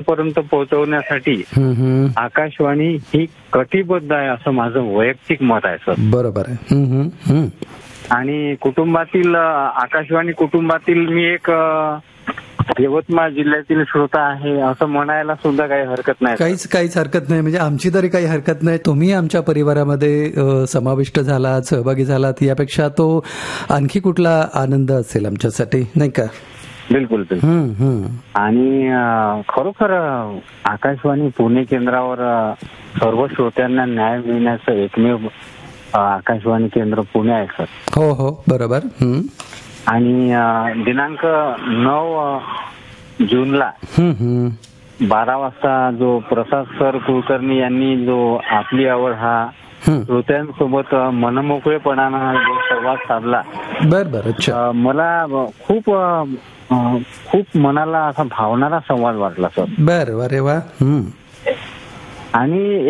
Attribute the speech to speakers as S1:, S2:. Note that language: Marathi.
S1: लोकांपर्यंत पोहोचवण्यासाठी आकाशवाणी ही कटिबद्ध आहे असं माझं वैयक्तिक मत आहे सर.
S2: बरोबर आहे.
S1: आणि कुटुंबातील आकाशवाणी कुटुंबातील मी एक यवतमाळ जिल्ह्यातील श्रोता आहे असं म्हणायला सुद्धा काही हरकत नाही.
S2: काहीच हरकत नाही. म्हणजे आमची तरी काही हरकत नाही. तुम्ही आमच्या परिवारामध्ये समाविष्ट झालात, सहभागी झालात, यापेक्षा तो आणखी कुठला आनंद असेल आमच्यासाठी, नाही का?
S1: बिलकुल. आणि खरोखर आकाशवाणी पुणे केंद्रावर सर्व श्रोत्यांना न्याय मिळण्याचं एकमेव आकाशवाणी केंद्र पुणे आहे सर.
S2: हो बरोबर.
S1: आणि दिनांक 9 जूनला 12 वाजता जो प्रसाद सर कुलकर्णी यांनी जो आपली आवड हा श्रोत्यांसोबत मनमोकळेपणानं जो संवाद साधला,
S2: अच्छा,
S1: मला खूप मनाला असा भावणारा संवाद वाटला सर.
S2: अरे वा.
S1: आणि